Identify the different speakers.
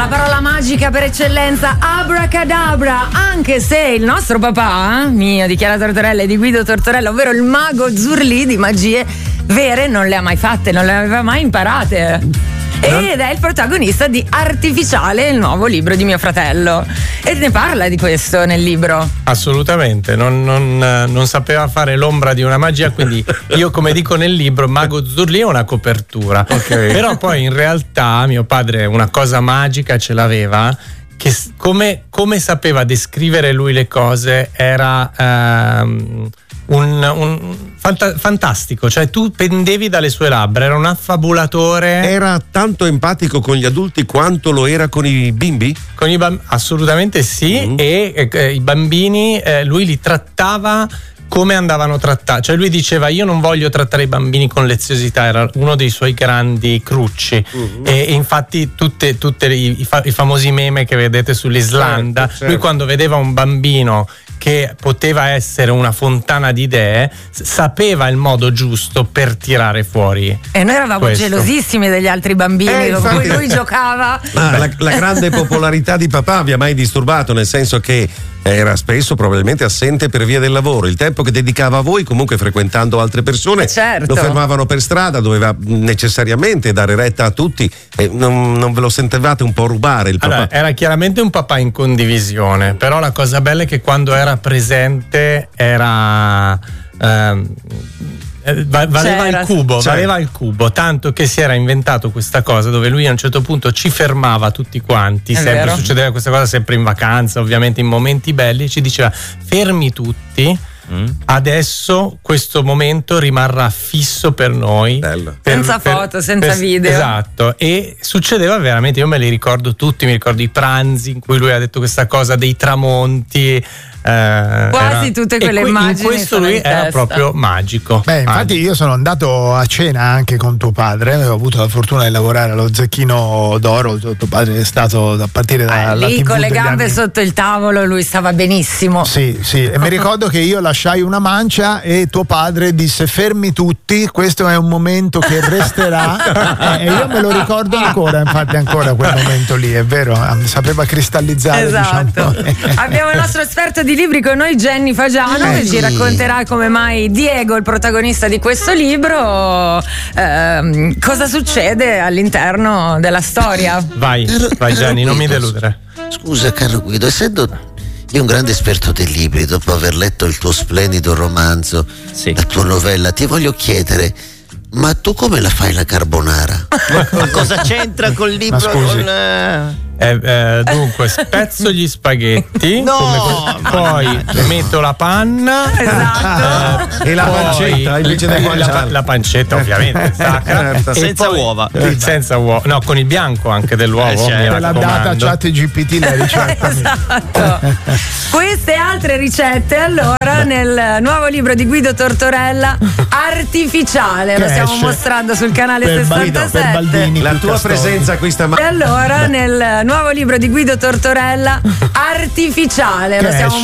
Speaker 1: parola magica per eccellenza, abracadabra, anche se il nostro papà, mio, di Chiara Tortorella e di Guido Tortorella, ovvero il mago Zurlì, di magie vere non le ha mai fatte, non le aveva mai imparate. Ed è il protagonista di Artificiale, il nuovo libro di mio fratello, e ne parla di questo nel libro.
Speaker 2: Assolutamente, non sapeva fare l'ombra di una magia, quindi io, come dico nel libro, Mago Zurlì è una copertura. Okay. Però poi in realtà mio padre una cosa magica ce l'aveva, che come sapeva descrivere lui le cose era fantastico, cioè tu pendevi dalle sue labbra, era un affabulatore.
Speaker 3: Era tanto empatico con gli adulti quanto lo era con i bimbi?
Speaker 2: Con i bambini assolutamente sì, e i bambini lui li trattava come andavano trattati, cioè lui diceva io non voglio trattare i bambini con leziosità, era uno dei suoi grandi crucci. E infatti tutte i famosi meme che vedete sull'Islanda, certo. Lui quando vedeva un bambino che poteva essere una fontana di idee, sapeva il modo giusto per tirare fuori.
Speaker 1: E noi eravamo gelosissimi degli altri bambini con cui lui giocava.
Speaker 3: La grande popolarità di papà vi ha mai disturbato? Nel senso che era spesso probabilmente assente per via del lavoro, il tempo che dedicava a voi, comunque frequentando altre persone,
Speaker 1: certo.
Speaker 3: Lo fermavano per strada, doveva necessariamente dare retta a tutti, non ve lo sentivate un po' rubare il papà?
Speaker 2: Allora, era chiaramente un papà in condivisione, però la cosa bella è che quando era presente era valeva il cubo, tanto che si era inventato questa cosa dove lui a un certo punto ci fermava tutti quanti, sempre succedeva questa cosa, sempre in vacanza, ovviamente in momenti belli, ci diceva fermi tutti. Adesso questo momento rimarrà fisso per noi,
Speaker 1: senza foto, senza video.
Speaker 2: Esatto, e succedeva veramente, io me li ricordo tutti, mi ricordo i pranzi in cui lui ha detto questa cosa, dei tramonti,
Speaker 1: quasi tutte quelle immagini.
Speaker 2: In questo lui era proprio magico.
Speaker 4: Infatti io sono andato a cena anche con tuo padre, avevo avuto la fortuna di lavorare allo Zecchino d'Oro, tuo padre è stato a partire dalla
Speaker 1: lì
Speaker 4: TV
Speaker 1: con le gambe sotto il tavolo, lui stava benissimo.
Speaker 4: Sì, e mi ricordo che io lasciai una mancia e tuo padre disse fermi tutti, questo è un momento che resterà. E io me lo ricordo ancora, infatti ancora quel momento lì, è vero, sapeva cristallizzare.
Speaker 1: Esatto.
Speaker 4: Diciamo.
Speaker 1: Abbiamo il nostro esperto di libri con noi, Jenny Fagiano, che ci racconterà come mai Diego, il protagonista di questo libro, cosa succede all'interno della storia.
Speaker 2: Vai Jenny, non mi deludere.
Speaker 5: Scusa caro Guido, essendo io un grande esperto dei libri, dopo aver letto il tuo splendido romanzo, la tua novella, ti voglio chiedere, ma tu come la fai la carbonara?
Speaker 6: Ma cosa c'entra col libro?
Speaker 2: Dunque spezzo gli spaghetti, poi metto la panna,
Speaker 3: e la pancetta invece del guanciale.
Speaker 2: La pancetta ovviamente sacra,
Speaker 6: senza uova.
Speaker 2: Senza uova, no, con il bianco anche dell'uovo.
Speaker 4: Te l'ha data ChatGPT la ricetta.
Speaker 1: Esatto. Queste altre ricette allora nel nuovo libro di Guido Tortorella, Artificiale, lo stiamo mostrando sul canale 67.
Speaker 3: La tua presenza qui
Speaker 1: E allora nel nuovo libro di Guido Tortorella, Artificiale, lo stiamo